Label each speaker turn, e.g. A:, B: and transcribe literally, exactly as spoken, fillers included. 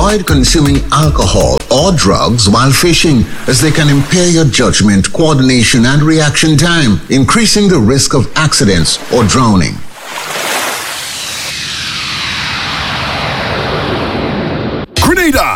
A: Avoid consuming alcohol or drugs while fishing, as they can impair your judgment, coordination, and reaction time, increasing the risk of accidents or drowning.